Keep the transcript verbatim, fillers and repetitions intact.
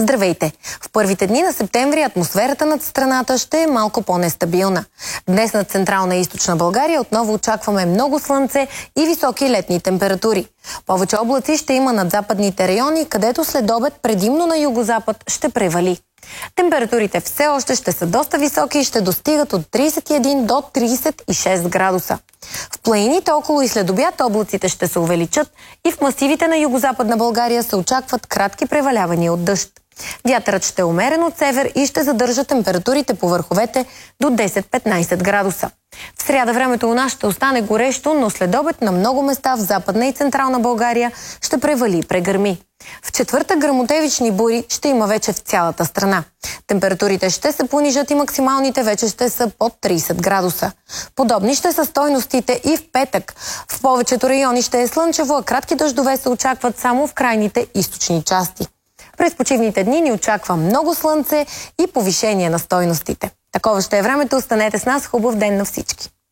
Здравейте! В първите дни на септември атмосферата над страната ще е малко по-нестабилна. Днес над Централна и Източна България отново очакваме много слънце и високи летни температури. Повече облаци ще има над западните райони, където след обед предимно на югозапад ще превали. Температурите все още ще са доста високи и ще достигат от тридесет и един до тридесет и шест градуса. В планините около и след обяд облаците ще се увеличат и в масивите на югозападна България се очакват кратки превалявания от дъжд. Вятърът ще е умерен от север и ще задържа температурите по върховете до десет-петнадесет градуса. В сряда времето у нас ще остане горещо, но след обед на много места в Западна и Централна България ще превали и прегърми. В четвъртък гръмотевични бури ще има вече в цялата страна. Температурите ще се понижат и максималните вече ще са под тридесет градуса. Подобни ще са стойностите и в петък. В повечето райони ще е слънчево, а кратки дъждове се очакват само в крайните източни части. През почивните дни ни очаква много слънце и повишение на стойностите. Такова ще е времето. Останете с нас. Хубав ден на всички!